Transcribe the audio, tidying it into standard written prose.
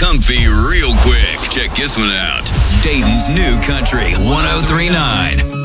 comfy real quick. Check this one out. Dayton's New Country 1039.